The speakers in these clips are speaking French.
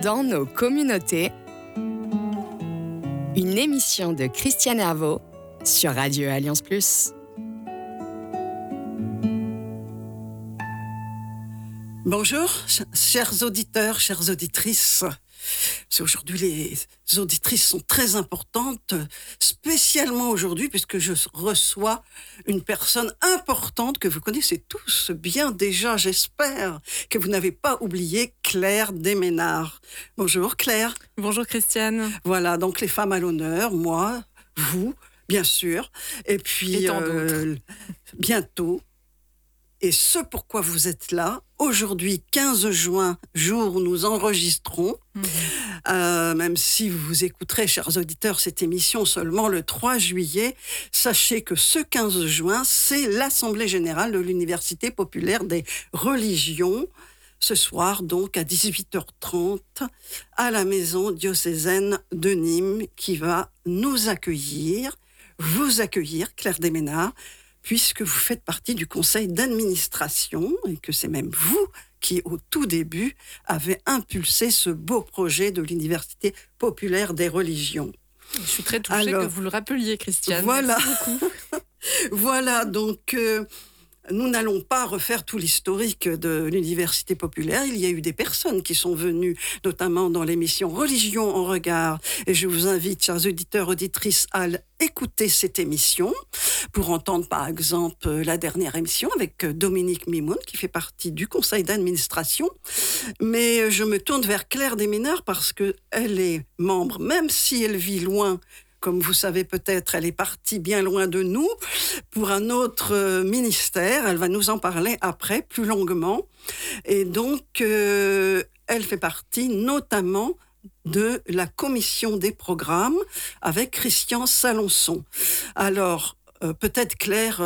Dans nos communautés, une émission de Christiane Herveau sur Radio Alliance Plus. Bonjour, chers auditeurs, chères auditrices. Aujourd'hui, les auditrices sont très importantes, spécialement aujourd'hui, puisque je reçois une personne importante que vous connaissez tous bien déjà, j'espère, que vous n'avez pas oublié, Claire Desménard. Bonjour Claire. Bonjour Christiane. Voilà, donc les femmes à l'honneur, moi, vous, bien sûr, et puis tant d'autres. Bientôt. Et ce pourquoi vous êtes là, aujourd'hui 15 juin, jour où nous enregistrons, même si vous écouterez, chers auditeurs, cette émission seulement le 3 juillet, sachez que ce 15 juin, c'est l'Assemblée générale de l'Université populaire des religions, ce soir donc à 18h30, à la maison diocésaine de Nîmes, qui va nous accueillir, vous accueillir, Claire Desménard, puisque vous faites partie du conseil d'administration et que c'est même vous qui, au tout début, avez impulsé ce beau projet de l'Université populaire des religions. Je suis très touchée que vous le rappeliez, Christiane. Voilà. Merci beaucoup. Voilà, donc nous n'allons pas refaire tout l'historique de l'Université populaire. Il y a eu des personnes qui sont venues, notamment dans l'émission Religion en regard. Et je vous invite, chers auditeurs, auditrices, à écouter cette émission pour entendre, par exemple, la dernière émission avec Dominique Mimoun, qui fait partie du conseil d'administration. Mais je me tourne vers Claire Desménard parce qu'elle est membre, même si elle vit loin. Comme vous savez peut-être, elle est partie bien loin de nous pour un autre ministère. Elle va nous en parler après, plus longuement. Et donc, elle fait partie notamment de la commission des programmes avec Christian Salençon. Alors, peut-être Claire,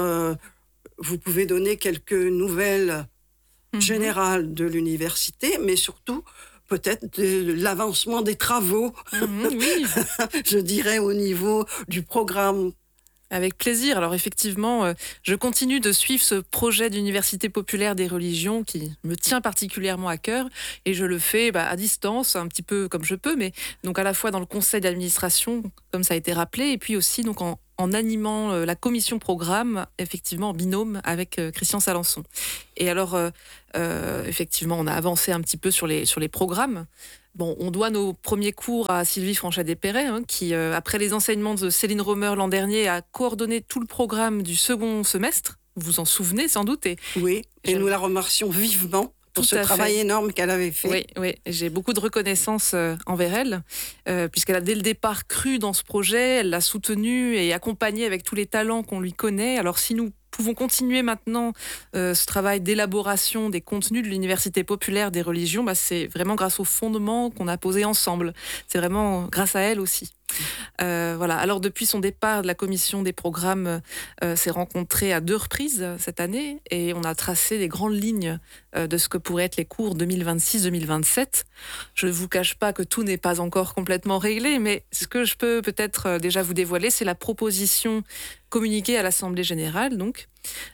vous pouvez donner quelques nouvelles générales de l'université, mais surtout peut-être de l'avancement des travaux, Oui. je dirais au niveau du programme. Avec plaisir. Alors effectivement, je continue de suivre ce projet d'Université populaire des religions qui me tient particulièrement à cœur et je le fais à distance, un petit peu comme je peux, mais donc à la fois dans le conseil d'administration, comme ça a été rappelé, et puis aussi donc en animant la commission programme, effectivement en binôme avec Christian Salençon. Et alors, effectivement, on a avancé un petit peu sur les programmes. Bon, on doit nos premiers cours à Sylvie Franchet-Despéret, qui, après les enseignements de Céline Romer l'an dernier, a coordonné tout le programme du second semestre. Vous vous en souvenez sans doute. Oui, et nous la remercions vivement pour ce travail énorme qu'elle avait fait. Oui, j'ai beaucoup de reconnaissance envers elle, puisqu'elle a dès le départ cru dans ce projet, elle l'a soutenu et accompagné avec tous les talents qu'on lui connaît. Alors si nous pouvons continuer maintenant ce travail d'élaboration des contenus de l'Université populaire des religions, c'est vraiment grâce aux fondements qu'on a posés ensemble. C'est vraiment grâce à elle aussi. Voilà. Alors depuis son départ, la commission des programmes s'est rencontrée à 2 reprises cette année et on a tracé les grandes lignes de ce que pourraient être les cours 2026-2027. Je ne vous cache pas que tout n'est pas encore complètement réglé, mais ce que je peux peut-être déjà vous dévoiler, c'est la proposition communiquée à l'Assemblée générale. Donc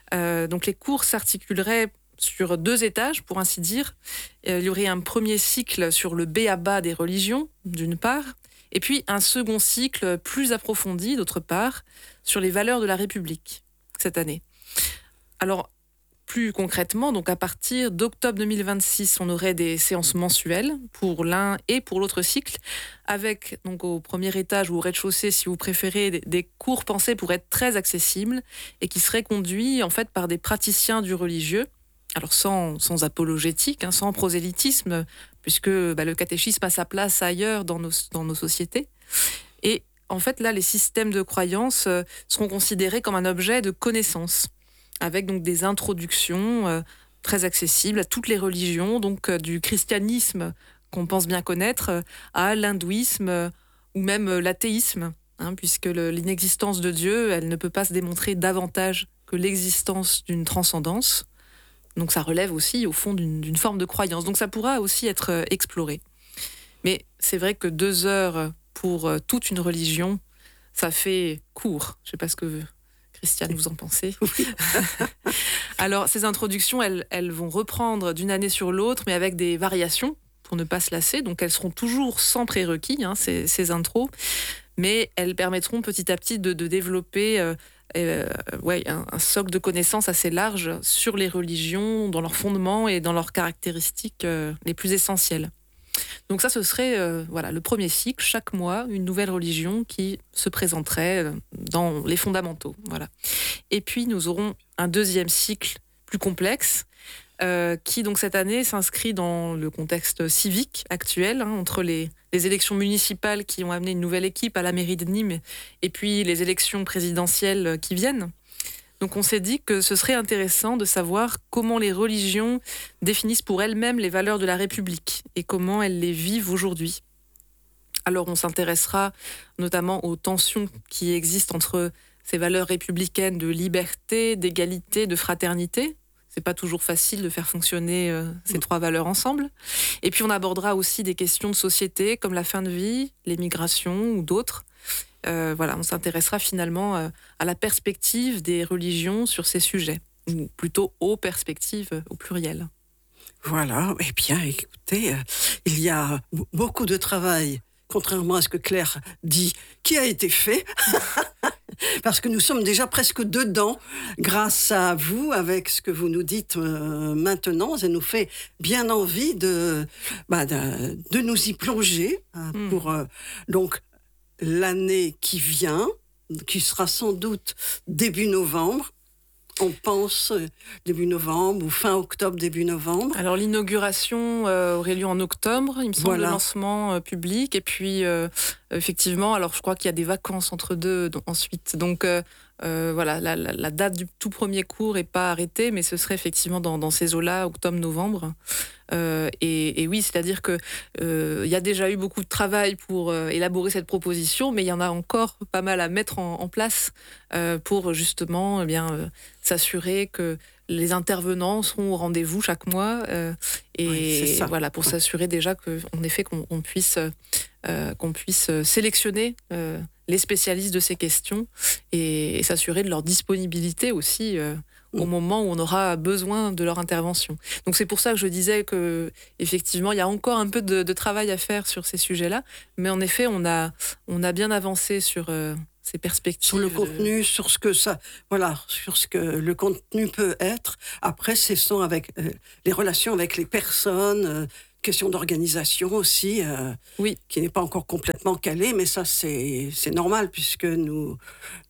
les cours s'articuleraient sur 2 étages, pour ainsi dire. Il y aurait un premier cycle sur le b.a.-ba des religions, d'une part, et puis un second cycle plus approfondi, d'autre part, sur les valeurs de la République, cette année. Alors, plus concrètement, donc à partir d'octobre 2026, on aurait des séances mensuelles pour l'un et pour l'autre cycle, avec donc au premier étage ou au rez-de-chaussée, si vous préférez, des cours pensés pour être très accessibles et qui seraient conduits en fait par des praticiens du religieux. Alors sans apologétique, sans prosélytisme, puisque le catéchisme a sa place ailleurs dans nos sociétés. Et en fait, là, les systèmes de croyance seront considérés comme un objet de connaissance, avec donc des introductions très accessibles à toutes les religions, donc du christianisme qu'on pense bien connaître, à l'hindouisme ou même l'athéisme, puisque l'inexistence de Dieu, elle ne peut pas se démontrer davantage que l'existence d'une transcendance. Donc ça relève aussi, au fond, d'une forme de croyance. Donc ça pourra aussi être exploré. Mais c'est vrai que 2 heures pour toute une religion, ça fait court. Je ne sais pas ce que Christiane, vous en pensez? Oui. Alors, ces introductions, elles vont reprendre d'une année sur l'autre, mais avec des variations pour ne pas se lasser. Donc elles seront toujours sans prérequis, ces intros, mais elles permettront petit à petit de développer un socle de connaissances assez large sur les religions, dans leurs fondements et dans leurs caractéristiques les plus essentielles. Donc ça, ce serait le premier cycle, chaque mois, une nouvelle religion qui se présenterait dans les fondamentaux. Voilà. Et puis, nous aurons un deuxième cycle plus complexe, qui, donc, cette année, s'inscrit dans le contexte civique actuel, entre les élections municipales qui ont amené une nouvelle équipe à la mairie de Nîmes, et puis les élections présidentielles qui viennent. Donc on s'est dit que ce serait intéressant de savoir comment les religions définissent pour elles-mêmes les valeurs de la République et comment elles les vivent aujourd'hui. Alors on s'intéressera notamment aux tensions qui existent entre ces valeurs républicaines de liberté, d'égalité, de fraternité. C'est pas toujours facile de faire fonctionner ces trois valeurs ensemble. Et puis on abordera aussi des questions de société comme la fin de vie, les migrations ou d'autres. On s'intéressera finalement à la perspective des religions sur ces sujets, ou plutôt aux perspectives au pluriel. Voilà, eh bien, écoutez, il y a beaucoup de travail, contrairement à ce que Claire dit, qui a été fait, parce que nous sommes déjà presque dedans, grâce à vous, avec ce que vous nous dites maintenant. Ça nous fait bien envie de nous y plonger pour donc l'année qui vient, qui sera sans doute début novembre. On pense début novembre ou fin octobre, début novembre. Alors l'inauguration aurait lieu en octobre, il me semble, le lancement public. Et puis effectivement, alors je crois qu'il y a des vacances entre deux ensuite. Donc la date du tout premier cours n'est pas arrêtée, mais ce serait effectivement dans ces eaux-là, octobre-novembre. Et oui, c'est-à-dire que il y a déjà eu beaucoup de travail pour élaborer cette proposition, mais il y en a encore pas mal à mettre en place pour justement s'assurer que les intervenants seront au rendez-vous chaque mois pour s'assurer déjà qu'on puisse sélectionner les spécialistes de ces questions et s'assurer de leur disponibilité aussi au moment où on aura besoin de leur intervention. Donc c'est pour ça que je disais que effectivement il y a encore un peu de travail à faire sur ces sujets-là, mais en effet on a bien avancé sur ces perspectives. Sur le contenu, sur ce que le contenu peut être. Après, ce sont avec les relations avec les personnes, question d'organisation aussi, qui n'est pas encore complètement calée, mais ça c'est normal puisque nous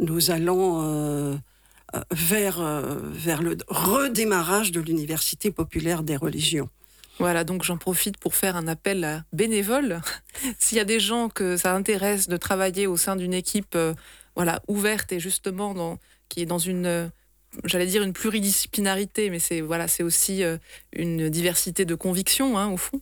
allons vers le redémarrage de l'Université populaire des religions. Voilà, donc j'en profite pour faire un appel à bénévoles. S'il y a des gens que ça intéresse de travailler au sein d'une équipe ouverte et justement qui est dans une pluridisciplinarité, mais c'est aussi une diversité de convictions, au fond.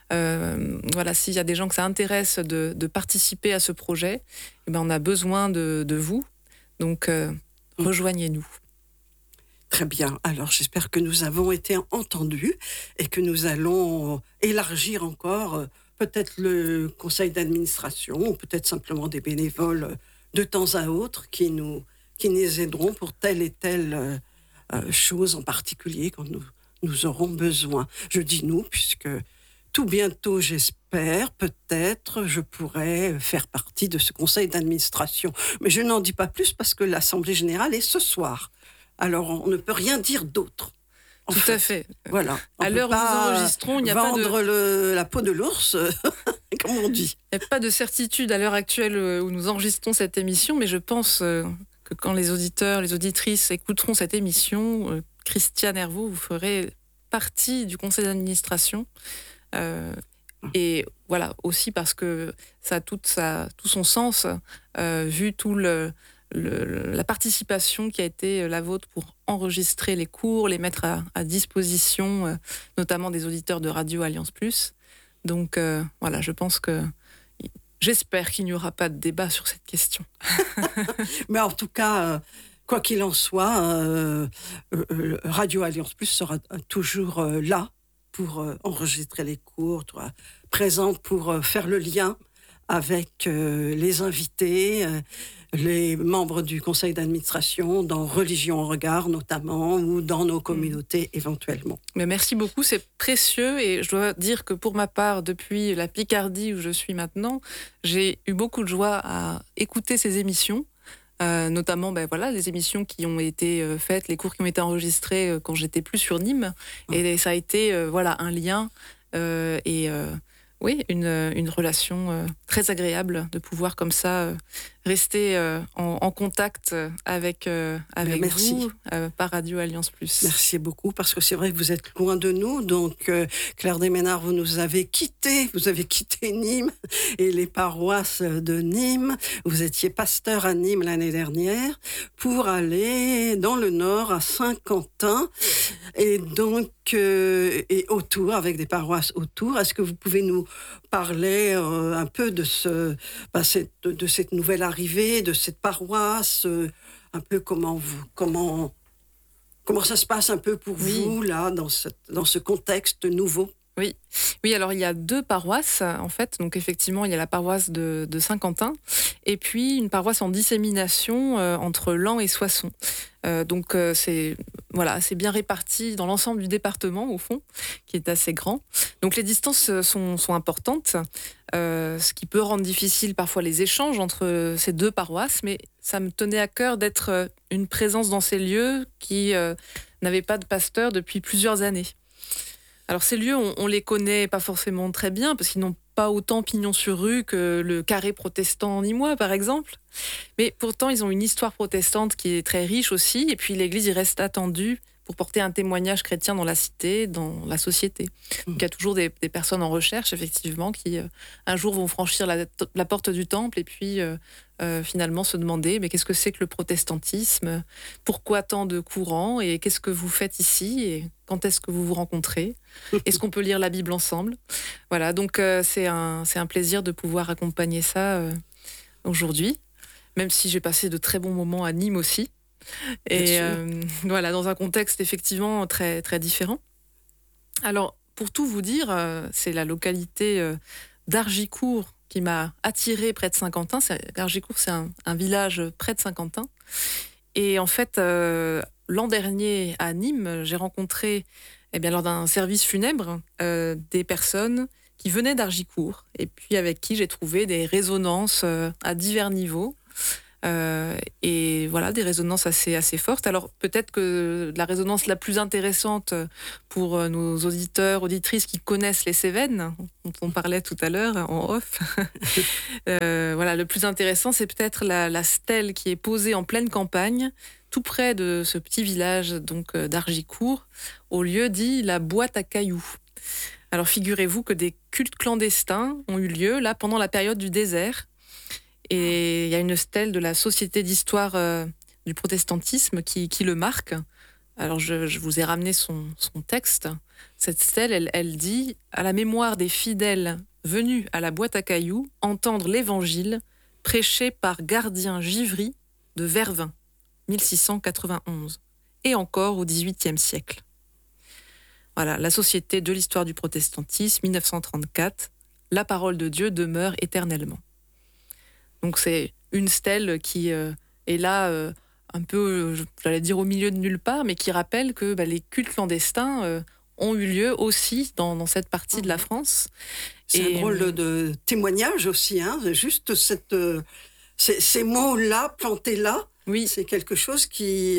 S'il y a des gens que ça intéresse de participer à ce projet, on a besoin de vous. Donc, rejoignez-nous. Très bien. Alors, j'espère que nous avons été entendus et que nous allons élargir encore peut-être le conseil d'administration ou peut-être simplement des bénévoles de temps à autre qui nous aideront pour telle et telle chose en particulier quand nous aurons besoin. Je dis nous, puisque tout bientôt, j'espère, peut-être, je pourrai faire partie de ce conseil d'administration. Mais je n'en dis pas plus parce que l'Assemblée générale est ce soir. Alors, on ne peut rien dire d'autre. Tout à fait. Voilà. À l'heure où nous enregistrons, il n'y a pas de... Vendre la peau de l'ours, comme on dit. Il n'y a pas de certitude à l'heure actuelle où nous enregistrons cette émission, mais je pense que quand les auditeurs, les auditrices écouteront cette émission, Christiane Herveau, vous ferez partie du conseil d'administration. Et voilà, aussi parce que ça a tout son sens, vu la participation qui a été la vôtre pour enregistrer les cours, les mettre à disposition, notamment des auditeurs de Radio Alliance Plus. Donc j'espère qu'il n'y aura pas de débat sur cette question. Mais en tout cas, quoi qu'il en soit, Radio Alliance Plus sera toujours là pour enregistrer les cours, présent pour faire le lien avec les invités, les membres du conseil d'administration dans Religion en regard notamment, ou dans nos communautés éventuellement. Mais merci beaucoup, c'est précieux et je dois dire que pour ma part, depuis la Picardie où je suis maintenant, j'ai eu beaucoup de joie à écouter ces émissions. Notamment les émissions qui ont été faites, les cours qui ont été enregistrés quand j'étais plus sur Nîmes. Et ça a été un lien oui, une relation très agréable de pouvoir comme ça rester en contact avec vous par Radio Alliance Plus. Merci beaucoup, parce que c'est vrai que vous êtes loin de nous. Donc, Claire Desménard, vous avez quitté Nîmes et les paroisses de Nîmes. Vous étiez pasteur à Nîmes l'année dernière pour aller dans le nord à Saint-Quentin et donc et autour, avec des paroisses autour. Est-ce que vous pouvez nous parler un peu de cette nouvelle arrivée, de cette paroisse, un peu comment ça se passe un peu pour vous là dans ce contexte nouveau? Oui, alors il y a 2 paroisses en fait. Donc effectivement, il y a la paroisse de Saint-Quentin et puis une paroisse en dissémination entre Laon et Soissons. Donc c'est bien réparti dans l'ensemble du département au fond, qui est assez grand. Donc les distances sont importantes, ce qui peut rendre difficile parfois les échanges entre ces 2 paroisses, mais ça me tenait à cœur d'être une présence dans ces lieux qui n'avaient pas de pasteur depuis plusieurs années. Alors ces lieux, on les connaît pas forcément très bien parce qu'ils n'ont pas autant pignon sur rue que le carré protestant nîmois, par exemple. Mais pourtant, ils ont une histoire protestante qui est très riche aussi. Et puis l'Église y reste attendue pour porter un témoignage chrétien dans la cité, dans la société. Donc il y a toujours des personnes en recherche, effectivement, qui un jour vont franchir la porte du temple et puis finalement se demander mais qu'est-ce que c'est que le protestantisme ? Pourquoi tant de courants ? Et qu'est-ce que vous faites ici ? Et quand est-ce que vous vous rencontrez ? Est-ce qu'on peut lire la Bible ensemble ? Voilà, donc c'est un plaisir de pouvoir accompagner ça aujourd'hui, même si j'ai passé de très bons moments à Nîmes aussi. Et dans un contexte effectivement très, très différent. Alors, pour tout vous dire, c'est la localité d'Argicourt qui m'a attirée près de Saint-Quentin. Argicourt, c'est un village près de Saint-Quentin. Et en fait, l'an dernier à Nîmes, j'ai rencontré, lors d'un service funèbre, des personnes qui venaient d'Argicourt et puis avec qui j'ai trouvé des résonances à divers niveaux. Et voilà, des résonances assez fortes. Alors peut-être que la résonance la plus intéressante pour nos auditeurs, auditrices qui connaissent les Cévennes, dont on parlait tout à l'heure en off, le plus intéressant, c'est peut-être la stèle qui est posée en pleine campagne, tout près de ce petit village donc d'Argicourt, au lieu dit la boîte à cailloux. Alors figurez-vous que des cultes clandestins ont eu lieu là pendant la période du désert. Et il y a une stèle de la Société d'histoire du protestantisme qui le marque. Alors je vous ai ramené son texte. Cette stèle, elle dit « À la mémoire des fidèles venus à la boîte à cailloux entendre l'évangile prêché par Gardien Givry de Vervins, 1691, et encore au XVIIIe siècle. » Voilà, la Société de l'histoire du protestantisme, 1934. La parole de Dieu demeure éternellement. Donc c'est une stèle qui est là un peu, j'allais dire au milieu de nulle part, mais qui rappelle que les cultes clandestins ont eu lieu aussi dans cette partie de la France. C'est un drôle de témoignage aussi, hein. Juste ces mots-là, plantés là, oui. C'est quelque chose qui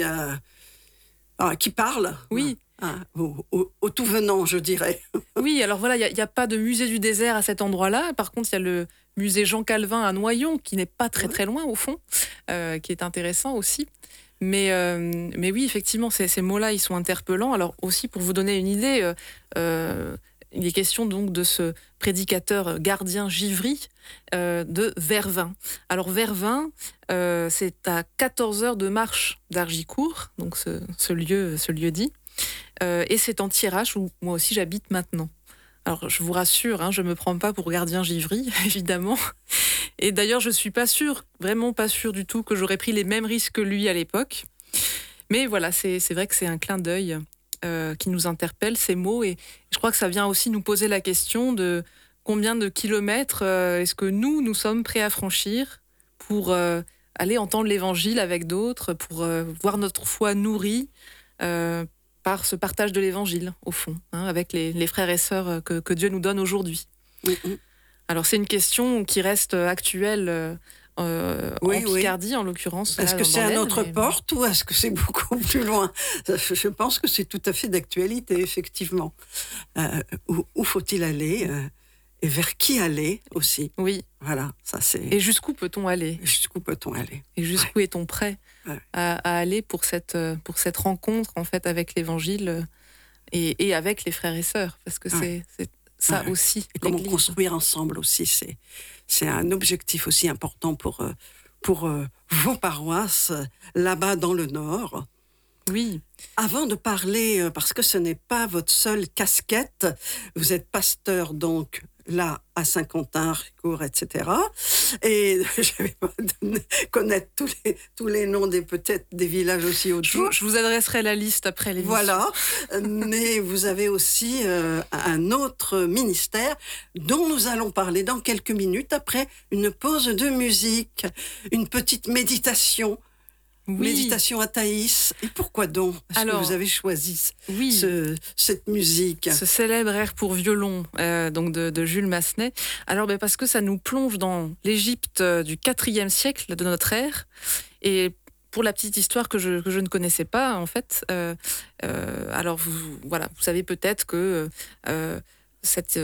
parle. Oui. Au tout venant, je dirais. Oui, alors voilà, il n'y a pas de musée du désert à cet endroit-là. Par contre, il y a le musée Jean Calvin à Noyon, qui n'est pas très très loin au fond, qui est intéressant aussi. Mais oui, effectivement, ces mots-là, ils sont interpellants. Alors aussi, pour vous donner une idée, il est question donc de ce prédicateur Gardien Givry de Vervins. Alors Vervins, c'est à 14 heures de marche d'Argicourt, donc ce lieu dit. Et c'est en Thiérache où moi aussi j'habite maintenant. Alors je vous rassure, je ne me prends pas pour Gardien Givry, évidemment. Et d'ailleurs je ne suis pas sûre, vraiment pas sûre du tout que j'aurais pris les mêmes risques que lui à l'époque. Mais voilà, c'est vrai que c'est un clin d'œil qui nous interpelle, ces mots. Et je crois que ça vient aussi nous poser la question de combien de kilomètres est-ce que nous sommes prêts à franchir pour aller entendre l'Évangile avec d'autres, pour voir notre foi nourrie par ce partage de l'Évangile, au fond, avec les frères et sœurs que Dieu nous donne aujourd'hui. Mm-hmm. Alors c'est une question qui reste actuelle en Picardie, en l'occurrence. Est-ce que c'est à notre porte ou est-ce que c'est beaucoup plus loin? Je pense que c'est tout à fait d'actualité, effectivement. Où faut-il aller et vers qui aller aussi? Oui. Voilà, ça c'est... Et jusqu'où peut-on aller? Jusqu'où peut-on aller? Et jusqu'où est-on prêt à aller pour cette rencontre, en fait, avec l'Évangile et avec les frères et sœurs? Parce que c'est ça aussi. Et comment construire ensemble aussi, c'est un objectif aussi important pour vos paroisses là-bas dans le Nord. Oui. Avant de parler, parce que ce n'est pas votre seule casquette, vous êtes pasteur donc là à Saint-Quentin, Ricourt, etc. Et je ne vais pas connaître tous les noms peut-être des villages aussi autour. Je vous adresserai la liste après l'émission. Voilà, mais vous avez aussi un autre ministère dont nous allons parler dans quelques minutes après une pause de musique, une petite méditation. Oui. Méditation à Thaïs. Et pourquoi donc que vous avez choisi cette musique? Ce célèbre air pour violon donc de Jules Massenet. Alors parce que ça nous plonge dans l'Égypte du IVe siècle de notre ère. Et pour la petite histoire que je ne connaissais pas, en fait, alors vous savez peut-être que cette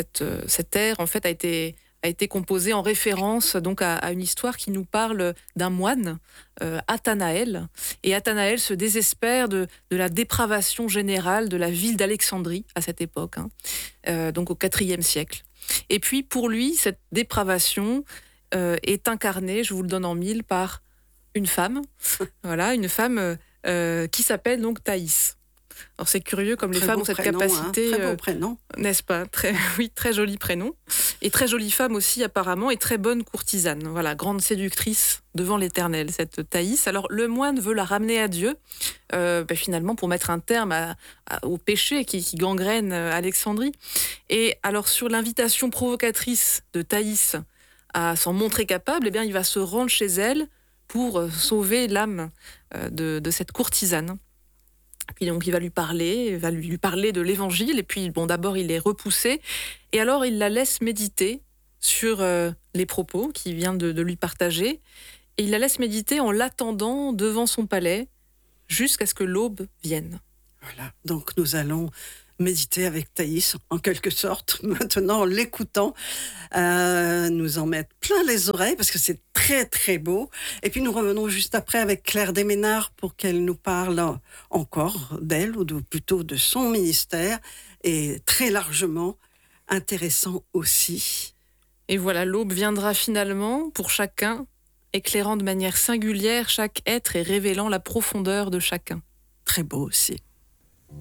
air, en fait, a été composé en référence donc à une histoire qui nous parle d'un moine, Athanaël. Et Athanaël se désespère de la dépravation générale de la ville d'Alexandrie à cette époque, donc au IVe siècle. Et puis pour lui, cette dépravation est incarnée, je vous le donne en mille, par une femme, une femme qui s'appelle donc Thaïs. Alors c'est curieux comme les femmes ont cette capacité, très beau prénom, n'est-ce pas? Très joli prénom et très jolie femme aussi apparemment et très bonne courtisane. Voilà, grande séductrice devant l'Éternel cette Thaïs. Alors le moine veut la ramener à Dieu, finalement pour mettre un terme au péché qui gangrène Alexandrie. Et alors sur l'invitation provocatrice de Thaïs à s'en montrer capable, il va se rendre chez elle pour sauver l'âme de cette courtisane. Puis donc il va lui parler de l'Évangile, et puis d'abord il est repoussé, et alors il la laisse méditer sur les propos qu'il vient de lui partager, et il la laisse méditer en l'attendant devant son palais jusqu'à ce que l'aube vienne. Voilà, donc nous allons méditer avec Thaïs, en quelque sorte, maintenant en l'écoutant, nous en mettre plein les oreilles, parce que c'est très très beau. Et puis nous revenons juste après avec Claire Desménard pour qu'elle nous parle encore d'elle, ou plutôt de son ministère, et très largement intéressant aussi. Et voilà, l'aube viendra finalement pour chacun, éclairant de manière singulière chaque être et révélant la profondeur de chacun. Très beau aussi.